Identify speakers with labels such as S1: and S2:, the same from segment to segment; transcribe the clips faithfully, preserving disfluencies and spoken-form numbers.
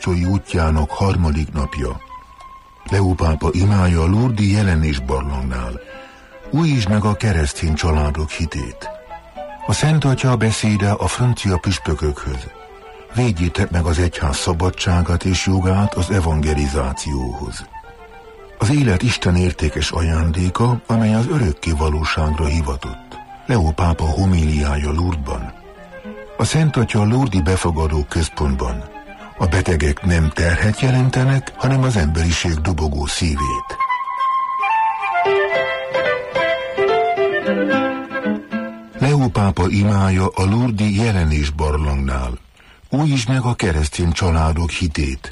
S1: apostoli útjának harmadik napja. Leó pápa imája a Lourdes-i jelenés barlangnál. Újítsd meg a keresztény családok hitét. A Szent Atya beszéde a francia püspökökhöz. Védjétek meg az egyház szabadságát és jogát az evangelizációhoz. Az élet Isten értékes ajándéka, amely az örökké valóságra hivatott. Leó pápa homíliája Lourdesban. A Szent Atya a Lourdes-i befogadó központban. A betegek nem terhet jelentenek, hanem az emberiség dobogó szívét. Leó pápa imája a Lourdes-i jelenés barlangnál. Újítsd meg a keresztény családok hitét.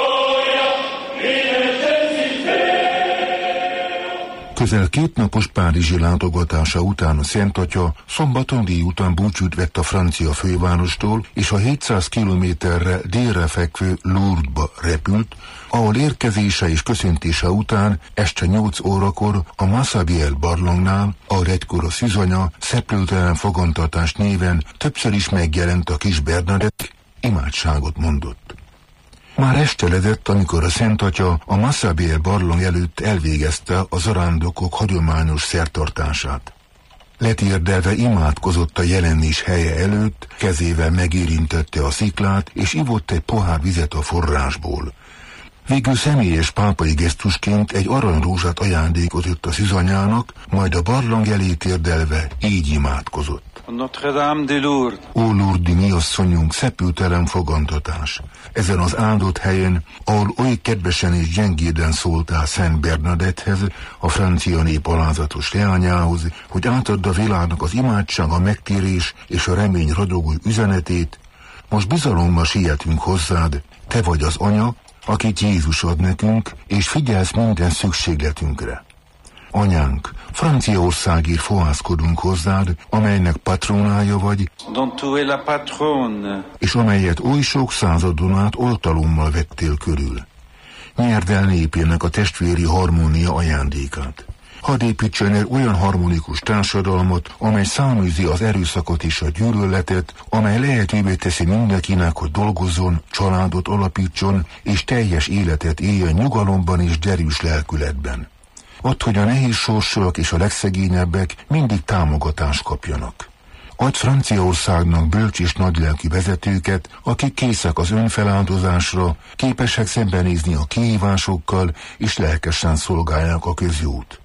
S1: Közel kétnapos párizsi látogatása után a Szent Atya szombaton délután búcsút vett a francia fővárostól, és a hétszáz kilométerre délre fekvő Lourdesba repült, ahol érkezése és köszöntése után este nyolc órakor a Massabielle barlangnál, ahol egykor a szűzanya szeplőtelen fogantatás néven többször is megjelent a kis Bernadette, imádságot mondott. Már esteledett, amikor a Szent Atya a Massabielle barlang előtt elvégezte a zarándokok hagyományos szertartását. Letérdelve imádkozott a jelenés helye előtt, kezével megérintette a sziklát, és ivott egy pohár vizet a forrásból. Végül személyes pápai gesztusként egy aranyrózsát ajándékozott a szűzanyának, majd a barlang elé térdelve így imádkozott.
S2: Notre-Dame de Lourdes.
S1: Ó Lourdes, mi asszonyunk, szepültelen fogantatás. Ezen az áldott helyen, ahol oly kedvesen és gyengéden szóltál Szent Bernadettehez, a francia nép alázatos leányához, hogy átadd a világnak az imádság, a megtérés és a remény ragyogó üzenetét, most bizalommal sietünk hozzád, te vagy az anya, akit Jézus ad nekünk, és figyelsz minden szükségletünkre. Anyánk, Franciaországért fohászkodunk hozzád, amelynek patronája vagy, és amelyet oly sok századon át oltalommal vettél körül. Nyerd el népének a testvéri harmónia ajándékát. Hadd építsen el olyan harmonikus társadalmat, amely száműzi az erőszakot és a gyűlöletet, amely lehetővé teszi mindenkinek, hogy dolgozzon, családot alapítson, és teljes életet éljen nyugalomban és derűs lelkületben. Add, hogy a nehéz sorsúak és a legszegényebbek mindig támogatást kapjanak. Adj Franciaországnak bölcs és nagylelkű vezetőket, akik készek az önfeláldozásra, képesek szembenézni a kihívásokkal, és lelkesen szolgálják a közjót.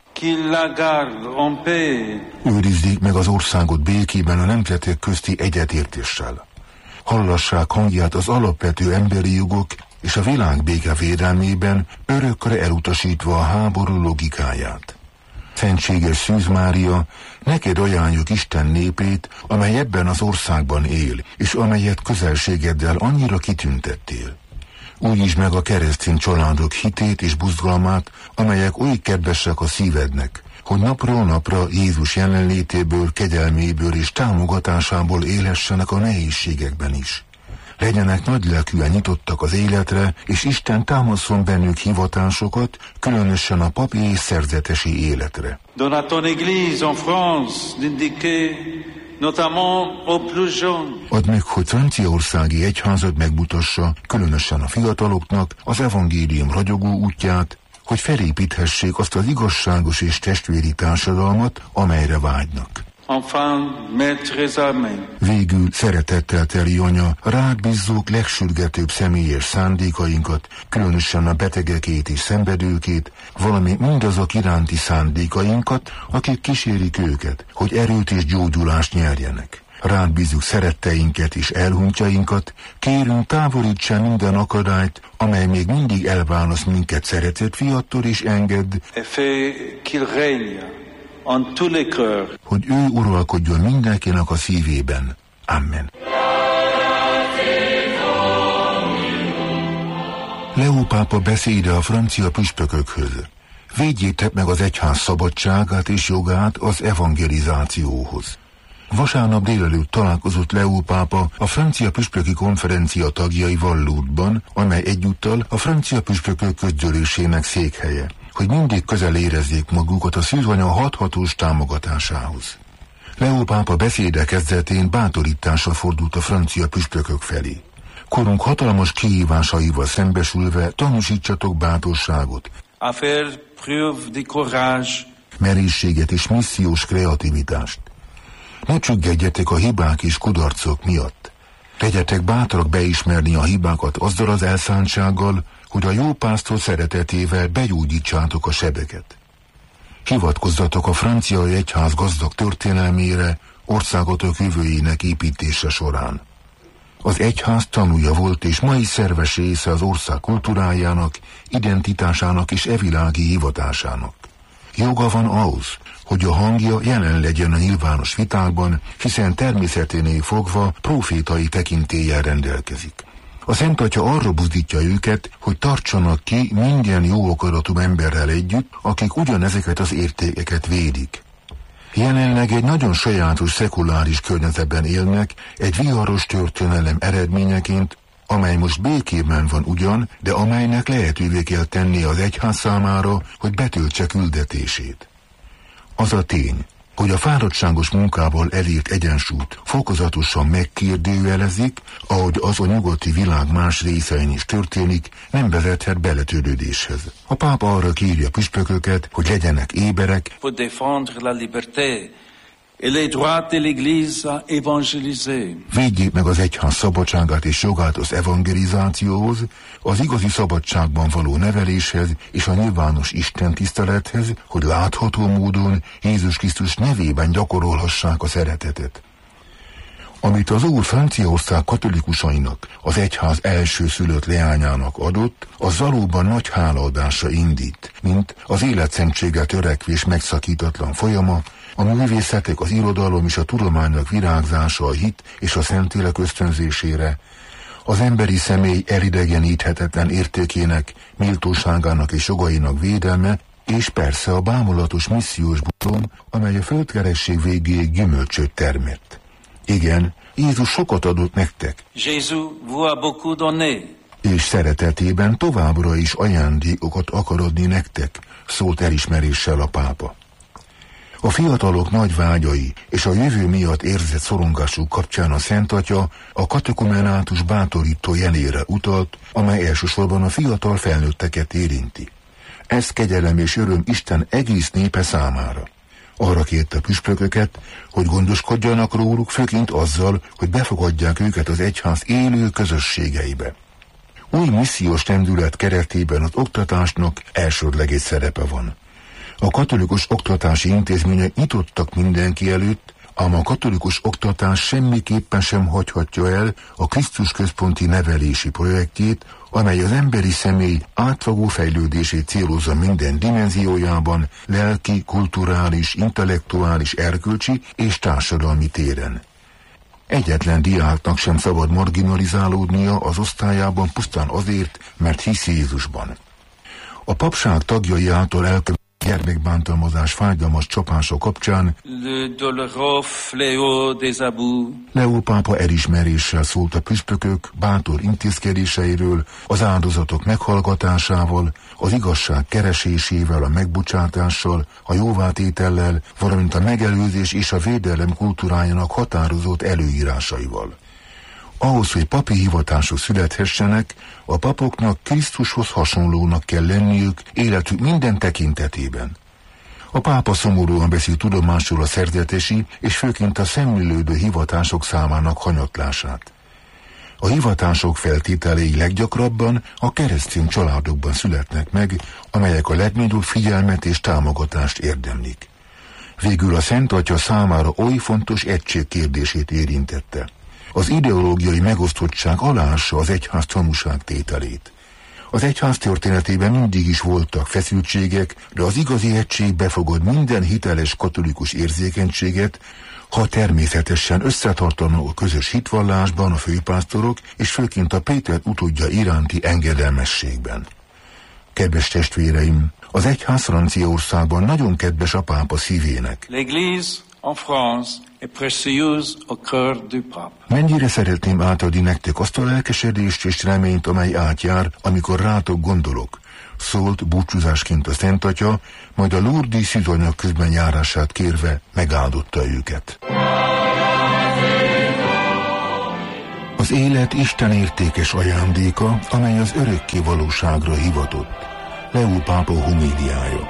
S1: Őrizzék meg az országot békében a nemzetek közti egyetértéssel. Hallassák hangját az alapvető emberi jogok és a világ béke védelmében, örökre elutasítva a háború logikáját. Szentséges Szűz Mária, neked ajánljuk Isten népét, amely ebben az országban él, és amelyet közelségeddel annyira kitüntettél. Újítsd meg a keresztény családok hitét és buzgalmát, amelyek oly kedvesek a szívednek, hogy napról napra Jézus jelenlétéből, kegyelméből és támogatásából élhessenek a nehézségekben is. Legyenek nagylelkűen nyitottak az életre, és Isten támaszon bennük hivatásokat, különösen a papi és szerzetesi életre.
S2: Donne à ton église en France d'indiquer notamment aux plus jeunes.
S1: Add meg, hogy Franciaországi egyházad megmutassa, különösen a fiataloknak, az evangélium ragyogó útját, hogy felépíthessék azt az igazságos és testvéri társadalmat, amelyre vágynak.
S2: Enfin, Mère Amen.
S1: Végül, szeretettel teli anya, rád bízzuk legsürgetőbb személyes szándékainkat, különösen a betegekét és szenvedőkét, valamint mindazok iránti szándékainkat, akik kísérik őket, hogy erőt és gyógyulást nyerjenek. Rád bízzuk szeretteinket és elhunytjainkat, kérünk, távolítsen minden akadályt, amely még mindig elválaszt minket szeretett fiattól, és engedd, hogy ő uralkodjon mindenkinek a szívében. Amen. Leó pápa beszéde a francia püspökökhöz. Védjétek meg az egyház szabadságát és jogát az evangelizációhoz. Vasárnap délelőtt találkozott Leó pápa a francia püspöki konferencia tagjaival Lourdesban, amely egyúttal a francia püspökök közgyűlésének székhelye, hogy mindig közel érezzék magukat a szűzanya hathatós támogatásához. Leó pápa beszéde kezdetén bátorításra fordult a francia püspökök felé. korunk hatalmas kihívásaival szembesülve tanúsítsatok bátorságot,
S2: à faire preuve de courage,
S1: merészséget és missziós kreativitást. Ne csüggedjetek a hibák és kudarcok miatt. Legyetek bátrak beismerni a hibákat azzal az elszántsággal, hogy a jó pásztor szeretetével begyógyítsátok a sebeket. Hivatkozzatok a francia egyház gazdag történelmére, országotok jövőjének építése során. Az egyház tanúja volt és mai szerves része az ország kultúrájának, identitásának és evilági hivatásának. Joga van ahhoz, hogy a hangja jelen legyen a nyilvános vitákban, hiszen természeténél fogva profétai tekintéllyel rendelkezik. A Szent Atya arra buzdítja őket, hogy tartsanak ki minden jó akaratú emberrel együtt, akik ugyanezeket az értékeket védik. Jelenleg egy nagyon sajátos szekuláris környezetben élnek, egy viharos történelem eredményeként, amely most békében van ugyan, de amelynek lehetővé kell tennie az egyház számára, hogy betöltse küldetését. Az a tény, hogy a fáradtságos munkával elért egyensúlyt fokozatosan megkérdőjelezik, ahogy az a nyugati világ más részein is történik, nem vezethet beletörődéshez. A pápa arra kéri a püspököket, hogy legyenek éberek,
S2: pour défendre la liberté et les droits de l'Église à évangéliser.
S1: Védjék meg az egyház szabadságát és jogát az evangelizációhoz, az igazi szabadságban való neveléshez és a nyilvános Isten tisztelethez, hogy látható módon Jézus Krisztus nevében gyakorolhassák a szeretetet. Amit az Úr Franciaország katolikusainak, az egyház első szülött leányának adott, az valóban nagy hálaadásra indít, mint az életszentséggel törekvés megszakítatlan folyama, a művészetek, az irodalom és a tudománynak virágzása a hit és a Szentlélek ösztönzésére, az emberi személy elidegeníthetetlen értékének, méltóságának és jogainak védelme, és persze a bámulatos missziós bulom, amely a földkeresség végéig gyümölcsöt termett. Igen, Jézus sokat adott nektek.
S2: Jésus vous a beaucoup donné.
S1: És szeretetében továbbra is ajándékokat akar adni nektek, szólt elismeréssel a pápa. A fiatalok nagy vágyai és a jövő miatt érzett szorongásuk kapcsán a Szent Atya a katekumenátus bátorító jelére utalt, amely elsősorban a fiatal felnőtteket érinti. Ez kegyelem és öröm Isten egész népe számára. Arra kérte a püspököket, hogy gondoskodjanak róluk, főként azzal, hogy befogadják őket az egyház élő közösségeibe. Új missziós lendület keretében az oktatásnak elsődleges szerepe van. A katolikus oktatási intézmények nyitottak mindenki előtt, ám a katolikus oktatás semmiképpen sem hagyhatja el a Krisztus központi nevelési projektjét, amely az emberi személy átfogó fejlődését célozza minden dimenziójában, lelki, kulturális, intellektuális, erkölcsi és társadalmi téren. Egyetlen diáknak sem szabad marginalizálódnia az osztályában pusztán azért, mert hisz Jézusban. A papság tagjai által elkövetett gyermekbántalmazás fájdalmas csapása kapcsán Leó pápa elismeréssel szólt a püspökök bátor intézkedéseiről, az áldozatok meghallgatásával, az igazság keresésével, a megbocsátással, a jóvátétellel, valamint a megelőzés és a védelem kultúrájának határozott előírásaival. Ahhoz, hogy papi hivatások születhessenek, a papoknak Krisztushoz hasonlónak kell lenniük életük minden tekintetében. A pápa szomorúan veszi tudomásul a szerzetesi és főként a szemlélődő hivatások számának hanyatlását. A hivatások feltételei leggyakrabban a keresztény családokban születnek meg, amelyek a legnagyobb figyelmet és támogatást érdemlik. Végül a Szent Atya számára oly fontos egység kérdését érintette. Az ideológiai megosztottság aláássa az egyház tanúságtételét. Az egyház történetében mindig is voltak feszültségek, de az igazi egység befogad minden hiteles katolikus érzékenységet, ha természetesen összetartanak a közös hitvallásban a főpásztorok, és főként a Péter utódja iránti engedelmességben. Kedves testvéreim, az egyház Franciaországban nagyon kedves a pápa szívének.
S2: L'Église en France est précieuse au cœur du pape.
S1: Mennyire szeretném átadni nektek azt a lelkesedést és reményt, amely átjár, amikor rátok gondolok, szólt búcsúzásként a Szent Atya, majd a Lourdes-i szűzanyag közben járását kérve megáldotta őket. Az élet Isten értékes ajándéka, amely az örökké valóságra hivatott. Leó pápa homíliája.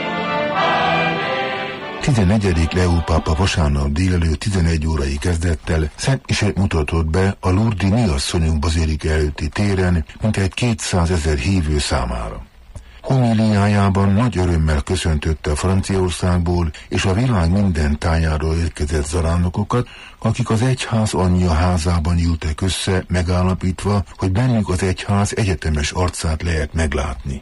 S1: tizennegyedik Leó pápa vasárnap délelőtt tizenegy órai kezdettel szentmisét mutatott be a Lourdes-i Mi Asszonyunk bazilika előtti téren mintegy kétszázezer hívő számára. Homíliájában nagy örömmel köszöntötte a Franciaországból és a világ minden tájáról érkezett zarándokokat, akik az egyház anyja házában ültek össze, megállapítva, hogy bennük az egyház egyetemes arcát lehet meglátni.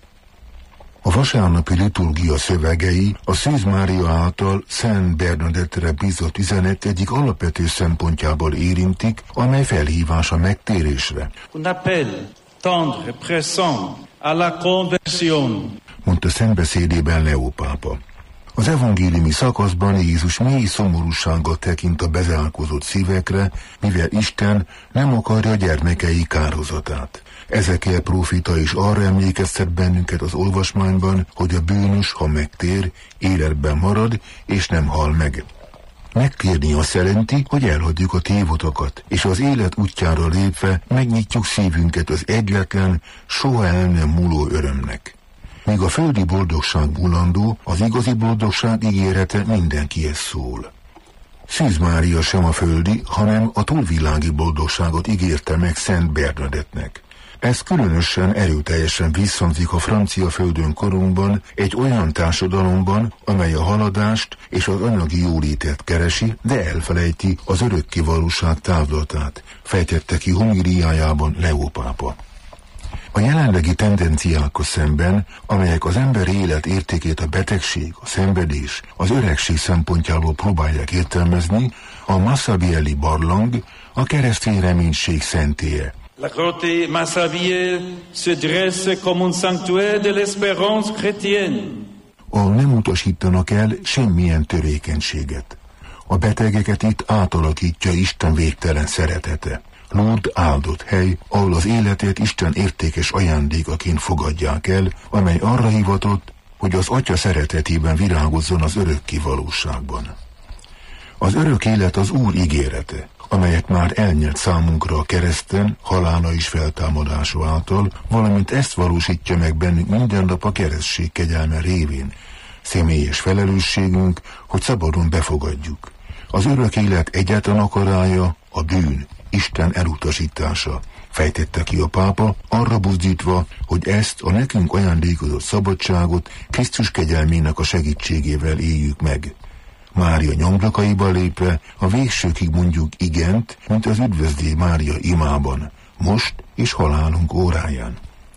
S1: A vasárnapi liturgia szövegei a Szűz Mária által Szent Bernadettre bízott üzenet egyik alapvető szempontjából érintik, amely felhívás a megtérésre.
S2: Un appel tendre et pressant à la conversion,
S1: mondta szentbeszédében Leó pápa. Az evangéliumi szakaszban Jézus mély szomorúsággal tekint a bezárkózott szívekre, mivel Isten nem akarja gyermekei kárhozatát. Ezekiel prófita is arra emlékeztet bennünket az olvasmányban, hogy a bűnös, ha megtér, életben marad, és nem hal meg. Megtérni azt jelenti, hogy elhagyjuk a tévutakat, és az élet útjára lépve megnyitjuk szívünket az egyetlen, soha el nem múló örömnek. Míg a földi boldogság mulandó, az igazi boldogság ígérete mindenkihez szól. Szűz Mária sem a földi, hanem a túlvilági boldogságot ígérte meg Szent Bernadettnek. Ez különösen erőteljesen visszhangzik a francia földön korunkban, egy olyan társadalomban, amely a haladást és az anyagi jólétet keresi, de elfelejti az örökké valóság távlatát, fejtette ki homíliájában Leó pápa. A jelenlegi tendenciákkal szemben, amelyek az emberi élet értékét a betegség, a szenvedés, az öregség szempontjából próbálják értelmezni, a Massabielli barlang a keresztény reménység szentélye.
S2: La grotte Massabielle se dresse comme un sanctuaire de l'espérance chrétienne.
S1: Ahol nem utasítanak el semmilyen törékenységet. A betegeket itt átalakítja Isten végtelen szeretete. Lourdes áldott hely, ahol az életét Isten értékes ajándékaként fogadják el, amely arra hivatott, hogy az Atya szeretetében virágozzon az örökké valóságban. Az örök élet az Úr ígérete, amelyet már elnyert számunkra a kereszten, halála és feltámadása által, valamint ezt valósítja meg bennünk minden nap a keresztség kegyelme révén. Személyes felelősségünk, hogy szabadon befogadjuk. Az örök élet egyetlen akarája a bűn, Isten elutasítása, fejtette ki a pápa, arra buzdítva, hogy ezt a nekünk ajándékozott szabadságot Krisztus kegyelmének a segítségével éljük meg. Mária nyomdokaiba lépve a végsőkig mondjuk igent, mint az Üdvözlégy Mária imában, most és halálunk óráján.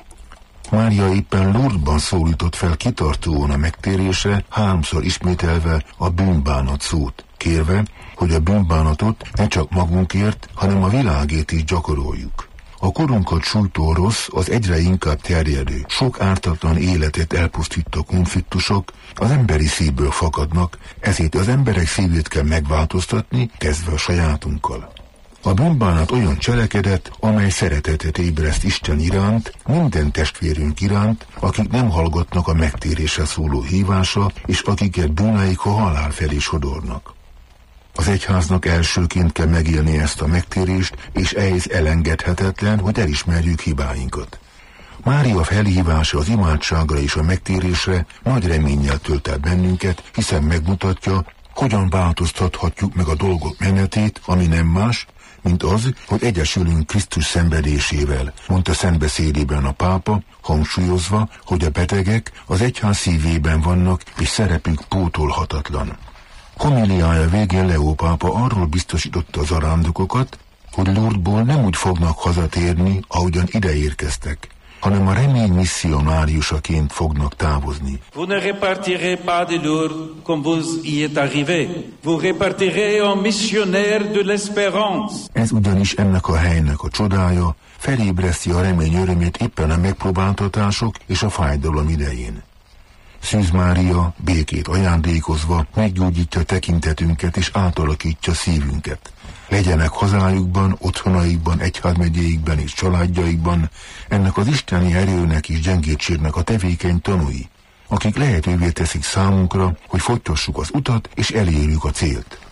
S1: Mária éppen Lourdesban szólított fel kitartóan a megtérésre, háromszor ismételve a bűnbánat szót, kérve, hogy a bűnbánatot ne csak magunkért, hanem a világért is gyakoroljuk. A korunkat sújtó rossz, az egyre inkább terjedő, sok ártatlan életet elpusztító konfliktusok az emberi szívből fakadnak, ezért az emberek szívét kell megváltoztatni, kezdve a sajátunkkal. A bűnbánat olyan cselekedet, amely szeretetet ébreszt Isten iránt, minden testvérünk iránt, akik nem hallgatnak a megtérésre szóló hívásra, és akiket bűneik a halál felé sodornak. Az egyháznak elsőként kell megélni ezt a megtérést, és ehhez elengedhetetlen, hogy elismerjük hibáinkat. Mária felhívása az imádságra és a megtérésre nagy reménnyel tölt el bennünket, hiszen megmutatja, hogyan változtathatjuk meg a dolgok menetét, ami nem más, mint az, hogy egyesülünk Krisztus szenvedésével, mondta szentbeszédében a pápa, hangsúlyozva, hogy a betegek az egyház szívében vannak, és szerepük pótolhatatlan. Homíliája végén Leó pápa arról biztosította az zarándokokat, hogy Lourdesból nem úgy fognak hazatérni, ahogyan ide érkeztek, hanem a remény misszionáriusaként fognak távozni.
S2: Vous ne repartirez pas de Lourdes comme vous y êtes arrivé. Vous repartirez en missionnaire de l'espérance.
S1: Ez ugyanis ennek a helynek a csodája, felébreszti a remény örömét éppen a megpróbáltatások és a fájdalom idején. Szűz Mária békét ajándékozva meggyógyítja tekintetünket és átalakítja szívünket. Legyenek hazájukban, otthonaikban, egyházmegyéikben és családjaikban ennek az isteni erőnek és gyengétségnek a tevékeny tanúi, akik lehetővé teszik számunkra, hogy folytassuk az utat és elérjük a célt.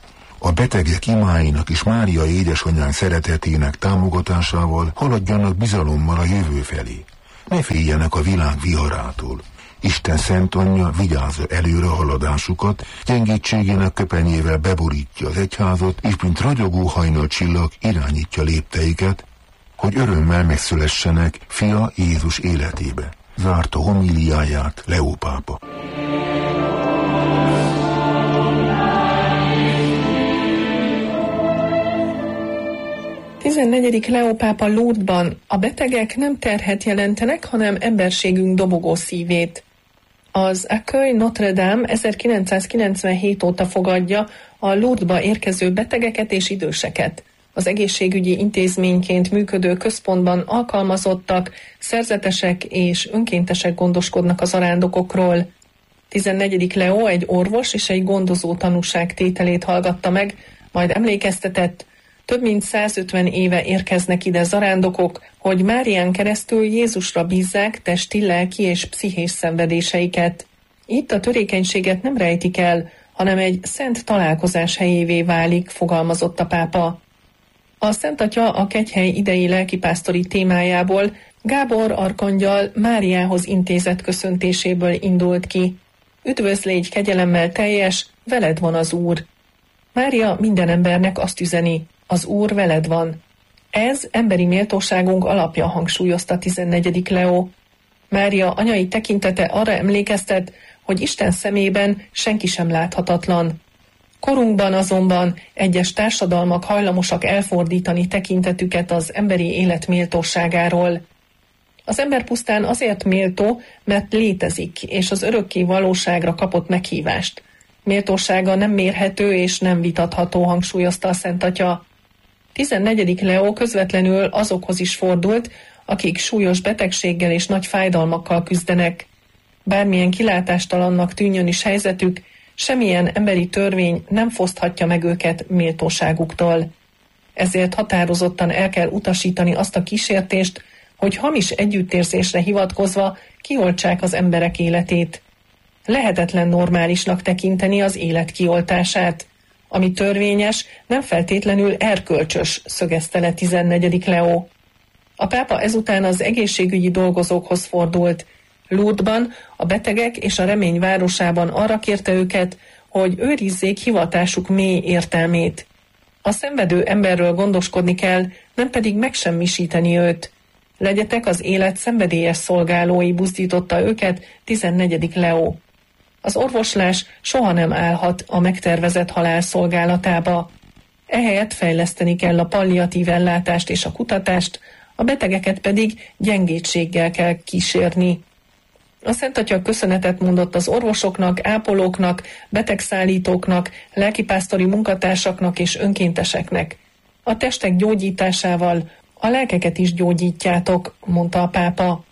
S1: a betegek imáinak és Mária édesanyánk szeretetének támogatásával haladjanak bizalommal a jövő felé. Ne féljenek a világ viharától. Isten szent anyja vigyázza előre haladásukat, gyengétségének köpenyével beborítja az egyházat, és mint ragyogó hajnalcsillag irányítja lépteiket, hogy örömmel megszülessenek fia Jézus életébe. Zárta homíliáját Leó pápa.
S3: tizennegyedik Leó pápa Lourdesban: a betegek nem terhet jelentenek, hanem emberségünk dobogó szívét. Az Accueil Notre-Dame ezerkilencszázkilencvenhét óta fogadja a Lourdesba érkező betegeket és időseket. Az egészségügyi intézményként működő központban alkalmazottak, szerzetesek és önkéntesek gondoskodnak az arándokokról. tizennegyedik Leó egy orvos és egy gondozó tanúság tételét hallgatta meg, majd emlékeztetett: több mint százötven éve érkeznek ide zarándokok, hogy Márián keresztül Jézusra bízzák testi, lelki és pszichés szenvedéseiket. Itt a törékenységet nem rejtik el, hanem egy szent találkozás helyévé válik, fogalmazott a pápa. A Szent Atya a kegyhely idei lelkipásztori témájából Gábor arkangyal Máriához intézett köszöntéséből indult ki. Üdvözl, légy kegyelemmel teljes, veled van az Úr. Mária minden embernek azt üzeni: az Úr veled van. Ez emberi méltóságunk alapja, hangsúlyozta tizennegyedik Leó. Mária anyai tekintete arra emlékeztet, hogy Isten szemében senki sem láthatatlan. Korunkban azonban egyes társadalmak hajlamosak elfordítani tekintetüket az emberi élet méltóságáról. Az ember pusztán azért méltó, mert létezik, és az örökké valóságra kapott meghívást. Méltósága nem mérhető és nem vitatható, hangsúlyozta a Szent Atya. tizennegyedik Leó közvetlenül azokhoz is fordult, akik súlyos betegséggel és nagy fájdalmakkal küzdenek. Bármilyen kilátástalannak tűnjön is helyzetük, semmilyen emberi törvény nem foszthatja meg őket méltóságuktól. Ezért határozottan el kell utasítani azt a kísértést, hogy hamis együttérzésre hivatkozva kioltsák az emberek életét. Lehetetlen normálisnak tekinteni az élet kioltását. Ami törvényes, nem feltétlenül erkölcsös, szögezte le tizennegyedik Leó. A pápa ezután az egészségügyi dolgozókhoz fordult. Lourdesban, a betegek és a remény városában arra kérte őket, hogy őrizzék hivatásuk mély értelmét. A szenvedő emberről gondoskodni kell, nem pedig megsemmisíteni őt. Legyetek az élet szenvedélyes szolgálói, buzdította őket tizennegyedik Leó. Az orvoslás soha nem állhat a megtervezett halál szolgálatába. Ehelyett fejleszteni kell a palliatív ellátást és a kutatást, a betegeket pedig gyengétséggel kell kísérni. A Szent Atya köszönetet mondott az orvosoknak, ápolóknak, betegszállítóknak, lelkipásztori munkatársaknak és önkénteseknek. A testek gyógyításával a lelkeket is gyógyítjátok, mondta a pápa.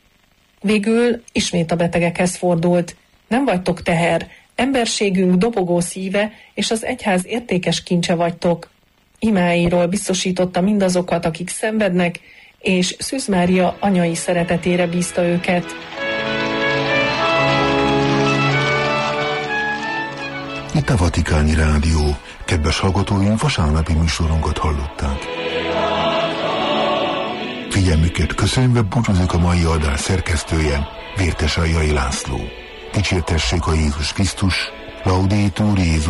S3: Végül ismét a betegekhez fordult. Nem vagytok teher, emberségünk dobogó szíve és az egyház értékes kincse vagytok. Imáiról biztosította mindazokat, akik szenvednek, és Szűz Mária anyai szeretetére bízta őket.
S1: Itt a Vatikáni Rádió. Kedves hallgatóink, vasárnapi műsorunkat hallották. Figyelmüket köszönve búcsúzik a mai adás szerkesztője, Vértes Aljai László. Dicsértessék a Jézus Krisztus, Laudetur Jézus